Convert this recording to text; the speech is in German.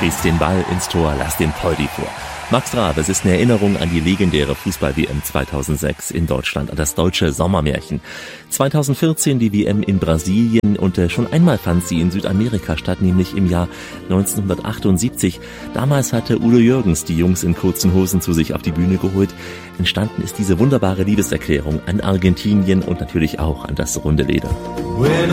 schießt den Ball ins Tor, lass den Poldi vor. Max Raab, es ist eine Erinnerung an die legendäre Fußball-WM 2006 in Deutschland, an das deutsche Sommermärchen. 2014 die WM in Brasilien und schon einmal fand sie in Südamerika statt, nämlich im Jahr 1978. Damals hatte Udo Jürgens die Jungs in kurzen Hosen zu sich auf die Bühne geholt. Entstanden ist diese wunderbare Liebeserklärung an Argentinien und natürlich auch an das runde Leder.